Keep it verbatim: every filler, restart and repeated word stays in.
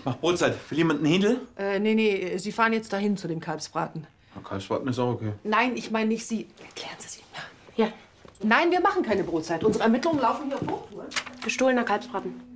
mach Brotzeit. Will jemand einen Händel? Äh, nee, nee, Sie fahren jetzt dahin zu dem Kalbsbraten. Na, Kalbsbraten ist auch okay. Nein, ich meine nicht Sie. Erklären Sie sich. Ja, Nein, wir machen keine Brotzeit. Unsere Ermittlungen laufen hier auf Hochtouren. gestohlener Kalbsbraten.